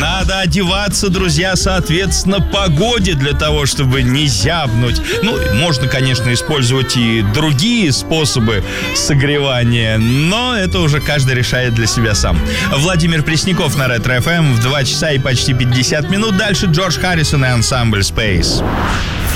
Надо одеваться, друзья, соответственно, погоде для того, чтобы не зябнуть. Ну, можно, конечно, использовать и другие способы согревания, но это уже каждый решает для себя сам. Владимир Пресняков на Ретро-ФМ в 2 часа и почти 50 минут. Дальше Джордж Харрисон и ансамбль Space.